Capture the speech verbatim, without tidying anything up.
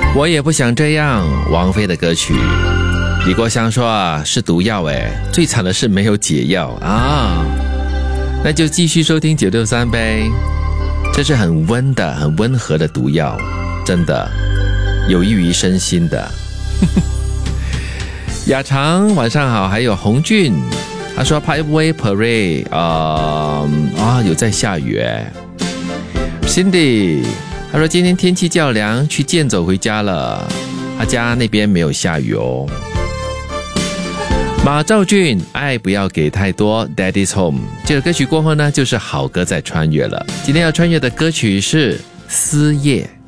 我也不想这样，王菲的歌曲。李国祥说啊，是毒药诶，最惨的是没有解药啊。那就继续收听九六三呗，这是很温的很温和的毒药，真的有益于身心的。雅长晚上好，还有洪俊，他说 Parkway Parade 呃、啊有在下雨诶。 Cindy 他说今天天气较凉，去健走回家了，他家那边没有下雨哦。马兆俊，爱不要给太多 Daddy's Home 这首歌曲过后呢，就是好歌在穿越了。今天要穿越的歌曲是思夜。